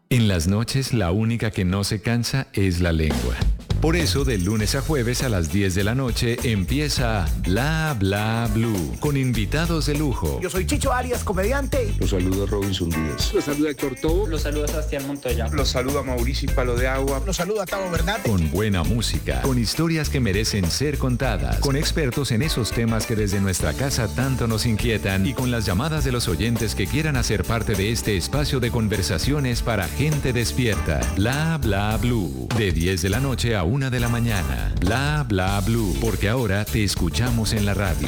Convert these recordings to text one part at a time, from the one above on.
En las noches, la única que no se cansa es la lengua. Por eso, de lunes a jueves a las 10 de la noche empieza Bla Bla Blue, con invitados de lujo. Yo soy Chicho Arias, comediante. Los saluda Robinson Díaz. Los saluda Héctor Tobo. Los saluda Sebastián Montoya. Los saluda Mauricio Palo de Agua. Los saluda Tavo Bernat. Con buena música, con historias que merecen ser contadas, con expertos en esos temas que desde nuestra casa tanto nos inquietan y con las llamadas de los oyentes que quieran hacer parte de este espacio de conversaciones para gente despierta. Bla Bla Blue, de 10 de la noche a 1 de la mañana. Bla Bla Blue, porque ahora te escuchamos en la radio.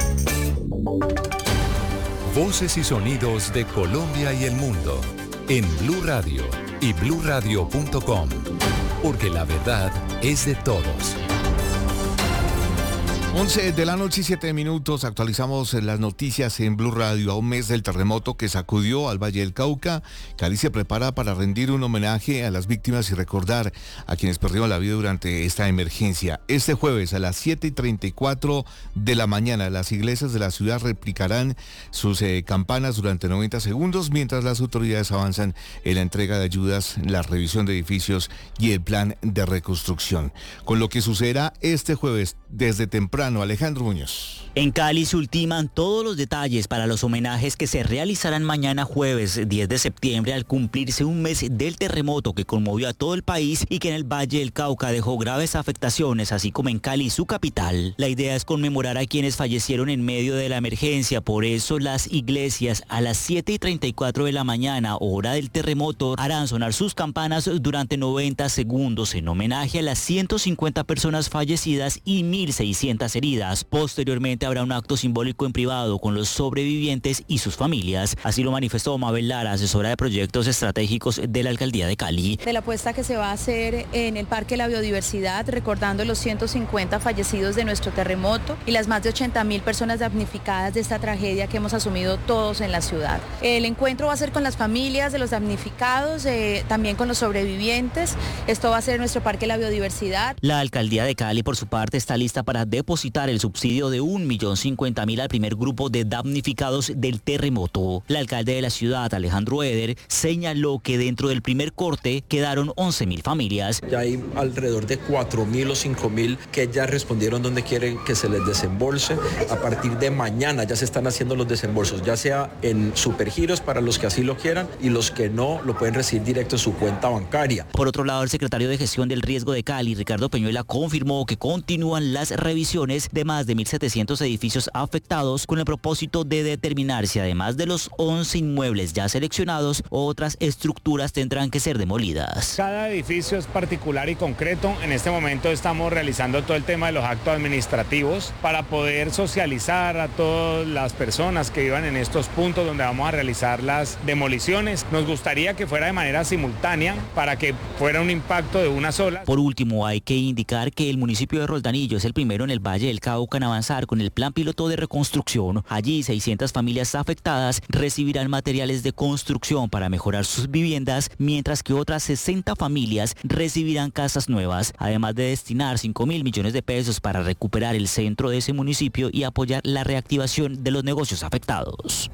Voces y sonidos de Colombia y el mundo en Blue Radio y bluradio.com, porque la verdad es de todos. 11 de la noche y 7 minutos, actualizamos las noticias en Blue Radio. A un mes del terremoto que sacudió al Valle del Cauca, Cali se prepara para rendir un homenaje a las víctimas y recordar a quienes perdieron la vida durante esta emergencia. Este jueves a las 7:34 de la mañana, las iglesias de la ciudad replicarán sus campanas durante 90 segundos, mientras las autoridades avanzan en la entrega de ayudas, la revisión de edificios y el plan de reconstrucción. Con lo que sucederá este jueves desde temprano, Alejandro Muñoz. En Cali se ultiman todos los detalles para los homenajes que se realizarán mañana jueves 10 de septiembre al cumplirse un mes del terremoto que conmovió a todo el país y que en el Valle del Cauca dejó graves afectaciones, así como en Cali, su capital. La idea es conmemorar a quienes fallecieron en medio de la emergencia, por eso las iglesias a las 7:34 de la mañana, hora del terremoto, harán sonar sus campanas durante 90 segundos en homenaje a las 150 personas fallecidas y 1.600 heridas. Posteriormente habrá un acto simbólico en privado con los sobrevivientes y sus familias. Así lo manifestó Mabel Lara, asesora de proyectos estratégicos de la Alcaldía de Cali. De la apuesta que se va a hacer en el Parque de la Biodiversidad, recordando los 150 fallecidos de nuestro terremoto y las más de 80.000 personas damnificadas de esta tragedia que hemos asumido todos en la ciudad. El encuentro va a ser con las familias de los damnificados, también con los sobrevivientes. Esto va a ser en nuestro Parque de la Biodiversidad. La Alcaldía de Cali, por su parte, está lista para depositar el subsidio de 1.050.000 al primer grupo de damnificados del terremoto. El alcalde de la ciudad, Alejandro Eder, señaló que dentro del primer corte quedaron 11.000 familias. Ya hay alrededor de 4.000 o 5.000 que ya respondieron donde quieren que se les desembolse. A partir de mañana ya se están haciendo los desembolsos, ya sea en supergiros para los que así lo quieran y los que no lo pueden recibir directo en su cuenta bancaria. Por otro lado, el secretario de Gestión del Riesgo de Cali, Ricardo Peñuela, confirmó que continúan las revisiones de más de 1.700 edificios afectados con el propósito de determinar si además de los 11 inmuebles ya seleccionados, otras estructuras tendrán que ser demolidas. Cada edificio es particular y concreto. En este momento estamos realizando todo el tema de los actos administrativos para poder socializar a todas las personas que vivan en estos puntos donde vamos a realizar las demoliciones. Nos gustaría que fuera de manera simultánea para que fuera un impacto de una sola. Por último, hay que indicar que el municipio de Roldanillo es el primero en el Valle del Cauca en avanzar con el plan piloto de reconstrucción. Allí 600 familias afectadas recibirán materiales de construcción para mejorar sus viviendas, mientras que otras 60 familias recibirán casas nuevas, además de destinar 5.000 millones de pesos para recuperar el centro de ese municipio y apoyar la reactivación de los negocios afectados.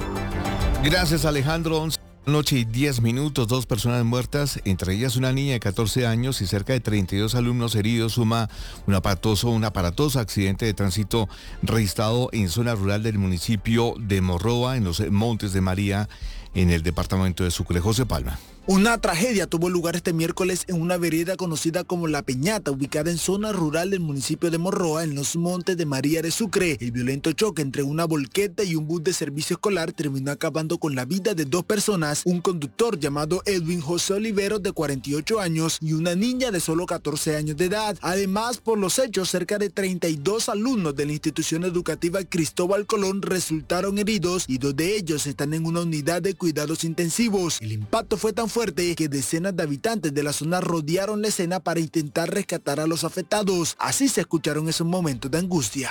Gracias, Alejandro. 11 de la noche y 10 minutos, 2 personas muertas, entre ellas una niña de 14 años y cerca de 32 alumnos heridos, suma un aparatoso accidente de tránsito registrado en zona rural del municipio de Morroa, en los Montes de María, en el departamento de Sucre. José Palma. Una tragedia tuvo lugar este miércoles en una vereda conocida como La Peñata, ubicada en zona rural del municipio de Morroa, en los Montes de María de Sucre. El violento choque entre una volqueta y un bus de servicio escolar terminó acabando con la vida de 2 personas, un conductor llamado Edwin José Oliveros, de 48 años, y una niña de solo 14 años de edad. Además, por los hechos, cerca de 32 alumnos de la institución educativa Cristóbal Colón resultaron heridos y 2 de ellos están en una unidad de cuidados intensivos. El impacto fue tan fuerte que decenas de habitantes de la zona rodearon la escena para intentar rescatar a los afectados. Así se escucharon esos momentos de angustia.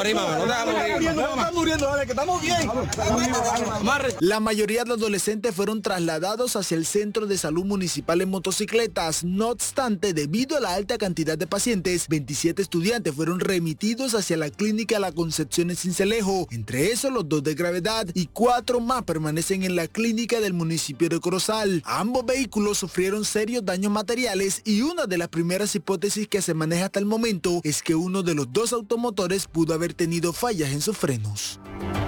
La mayoría de los adolescentes fueron trasladados hacia el Centro de Salud Municipal en motocicletas. No obstante, debido a la alta cantidad de pacientes, 27 estudiantes fueron remitidos hacia la clínica La Concepción en Sincelejo. Entre esos, los 2 de gravedad y 4 más permanecen en la clínica del municipio de Corozal. Ambos vehículos sufrieron serios daños materiales y una de las primeras hipótesis que se maneja hasta el momento es que uno de los 2 automotores pudo haber tenido fallas en sus frenos.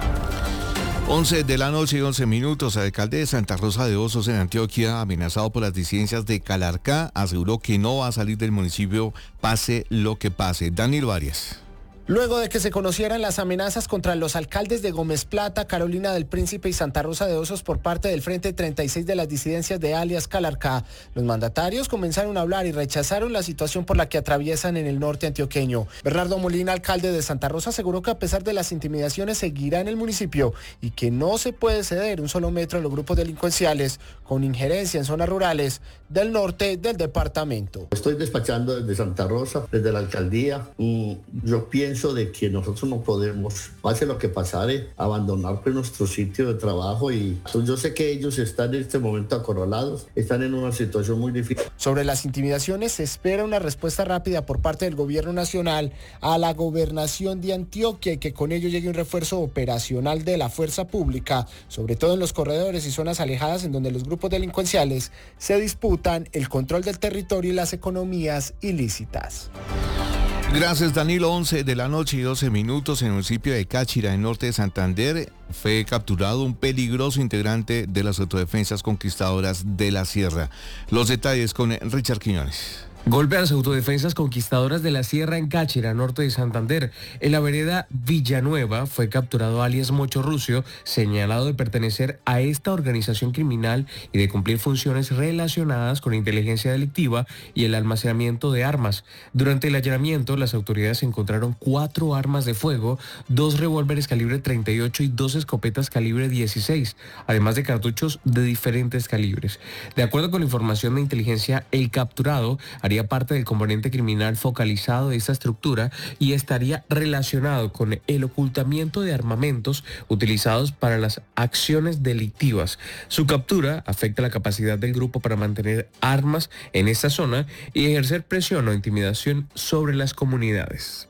11 de la noche y 11 minutos. El alcalde de Santa Rosa de Osos en Antioquia, amenazado por las disidencias de Calarcá, aseguró que no va a salir del municipio pase lo que pase. Daniel Arias. Luego de que se conocieran las amenazas contra los alcaldes de Gómez Plata, Carolina del Príncipe y Santa Rosa de Osos por parte del Frente 36 de las disidencias de alias Calarcá, los mandatarios comenzaron a hablar y rechazaron la situación por la que atraviesan en el norte antioqueño. Bernardo Molina, alcalde de Santa Rosa, aseguró que a pesar de las intimidaciones seguirá en el municipio y que no se puede ceder un solo metro a los grupos delincuenciales con injerencia en zonas rurales del norte del departamento. Estoy despachando desde Santa Rosa, desde la alcaldía, y yo pienso de que nosotros no podemos, pase lo que pasare, abandonar pues nuestro sitio de trabajo, y pues yo sé que ellos están en este momento acorralados, están en una situación muy difícil. Sobre las intimidaciones se espera una respuesta rápida por parte del gobierno nacional a la gobernación de Antioquia y que con ello llegue un refuerzo operacional de la fuerza pública, sobre todo en los corredores y zonas alejadas en donde los grupos delincuenciales se disputan el control del territorio y las economías ilícitas. Gracias, Danilo. 11 de la noche y 12 minutos en el municipio de Cáchira, en norte de Santander, fue capturado un peligroso integrante de las autodefensas conquistadoras de la Sierra. Los detalles con Richard Quiñones. Golpe a las autodefensas conquistadoras de la Sierra en Cáchira, norte de Santander. En la vereda Villanueva fue capturado alias Mocho Rucio, señalado de pertenecer a esta organización criminal y de cumplir funciones relacionadas con inteligencia delictiva y el almacenamiento de armas. Durante el allanamiento, las autoridades encontraron 4 armas de fuego, 2 revólveres calibre 38 y 2 escopetas calibre 16, además de cartuchos de diferentes calibres. De acuerdo con la información de inteligencia, el capturado haría parte del componente criminal focalizado de esta estructura y estaría relacionado con el ocultamiento de armamentos utilizados para las acciones delictivas. Su captura afecta la capacidad del grupo para mantener armas en esta zona y ejercer presión o intimidación sobre las comunidades.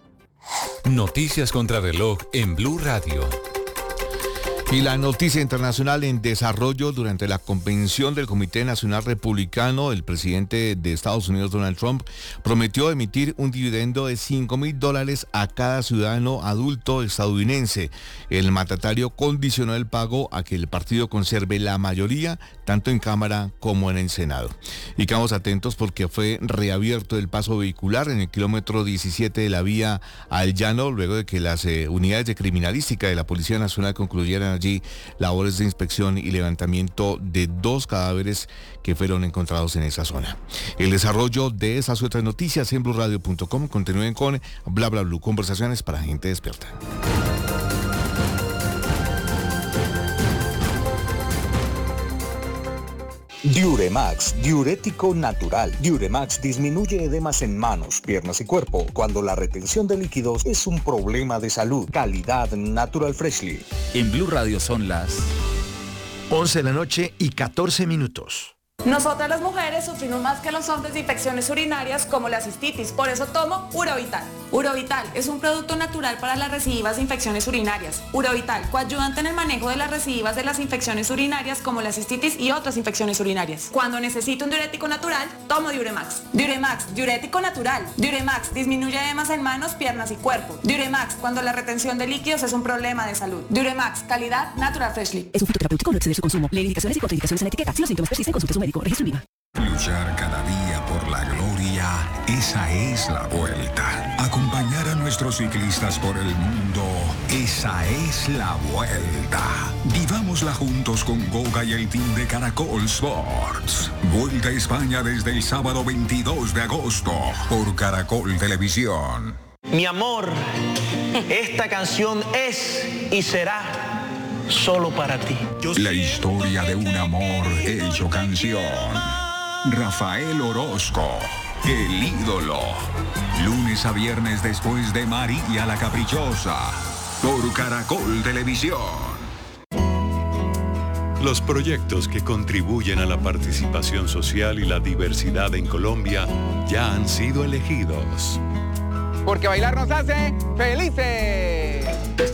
Noticias contra reloj en Blue Radio. Y la noticia internacional en desarrollo: durante la convención del Comité Nacional Republicano, el presidente de Estados Unidos, Donald Trump, prometió emitir un dividendo de $5,000 a cada ciudadano adulto estadounidense. El mandatario condicionó el pago a que el partido conserve la mayoría, tanto en Cámara como en el Senado. Y quedamos atentos porque fue reabierto el paso vehicular en el kilómetro 17 de la vía al Llano, luego de que las unidades de criminalística de la Policía Nacional concluyeran allí labores de inspección y levantamiento de 2 cadáveres que fueron encontrados en esa zona. El desarrollo de esas y otras noticias en BluRadio.com. Continúen con Bla Bla Blue, conversaciones para gente despierta. Diuremax, diurético natural. Diuremax disminuye edemas en manos, piernas y cuerpo cuando la retención de líquidos es un problema de salud. Calidad Natural Freshly. En Blue Radio son las 11 de la noche y 14 minutos. Nosotras las mujeres sufrimos más que los hombres de infecciones urinarias como la cistitis, por eso tomo Urovital. Urovital es un producto natural para las recidivas de infecciones urinarias. Urovital, coayudante en el manejo de las recidivas de las infecciones urinarias como la cistitis y otras infecciones urinarias. Cuando necesito un diurético natural, tomo Diuremax. Diuremax, diurético natural. Diuremax disminuye edemas en manos, piernas y cuerpo. Diuremax, cuando la retención de líquidos es un problema de salud. Diuremax, calidad Natural Freshly. Es un fitoterapéutico, no exceder su consumo. Lee indicaciones y contraindicaciones en la etiqueta. Si los síntomas persisten, consulte a su médico. Registro INVIMA. Luchar cada día por la gloria, esa es la vuelta. Acompañar a nuestros ciclistas por el mundo, esa es la vuelta. Vivámosla juntos con Goga y el team de Caracol Sports. Vuelta a España desde el sábado 22 de agosto por Caracol Televisión. Mi amor, esta canción es y será solo para ti. La historia de un amor hecho canción. Rafael Orozco, el ídolo. Lunes a viernes después de María la Caprichosa. por Caracol Televisión. Los proyectos que contribuyen a la participación social y la diversidad en Colombia ya han sido elegidos. Porque bailar nos hace felices.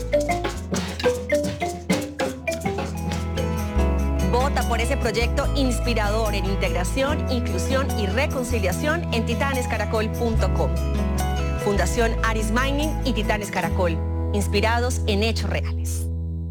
Vota por ese proyecto inspirador en integración, inclusión y reconciliación en titanescaracol.com. Fundación Aris Mining y Titanes Caracol, inspirados en hechos reales.